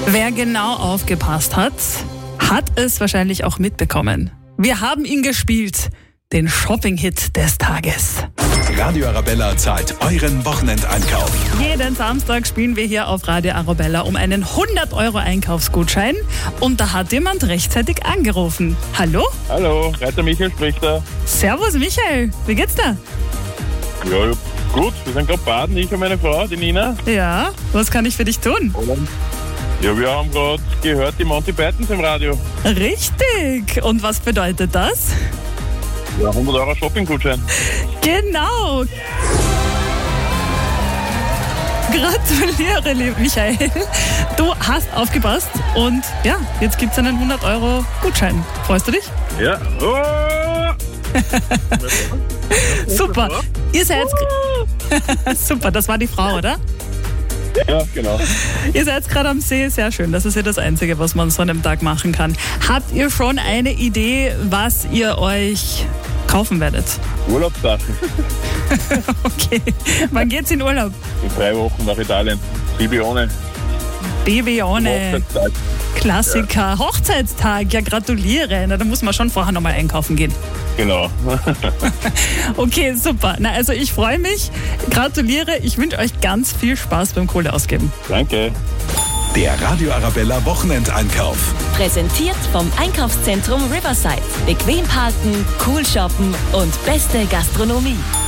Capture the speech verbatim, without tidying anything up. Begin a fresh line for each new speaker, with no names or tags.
Wer genau aufgepasst hat, hat es wahrscheinlich auch mitbekommen. Wir haben ihn gespielt, den Shopping-Hit des Tages.
Radio Arabella zahlt euren Wochenendeinkauf.
Jeden Samstag spielen wir hier auf Radio Arabella um einen hundert Euro Einkaufsgutschein. Und da hat jemand rechtzeitig angerufen. Hallo?
Hallo, Reiter Michael spricht da.
Servus Michael, wie geht's dir?
Ja, ja, gut, wir sind gerade baden, ich und meine Frau, die Nina.
Ja, was kann ich für dich tun?
Ja, wir haben gerade gehört, die Monty Pythons im Radio.
Richtig. Und was bedeutet das?
Ja, hundert Euro Shopping-Gutschein.
Genau. Gratuliere, lieber Michael. Du hast aufgepasst und ja, jetzt gibt es einen hundert Euro Gutschein. Freust du dich?
Ja. Oh!
Super. Ihr seid... Super, das war die Frau, oder?
Ja, genau.
Ihr seid gerade am See, sehr schön. Das ist ja das Einzige, was man so an einem Tag machen kann. Habt ihr schon eine Idee, was ihr euch kaufen werdet?
Urlaubssachen.
Okay. Wann geht's in Urlaub?
In drei Wochen nach Italien. Bibione.
Bibione.
Hochzeitstag.
Klassiker. Ja. Hochzeitstag. Ja, gratuliere. Na, da muss man schon vorher nochmal einkaufen gehen.
Genau.
Okay, super. Na, also ich freue mich. Gratuliere. Ich wünsche euch ganz viel Spaß beim Kohle ausgeben.
Danke.
Der Radio Arabella Wochenendeinkauf.
Präsentiert vom Einkaufszentrum Riverside. Bequem parken, cool shoppen und beste Gastronomie.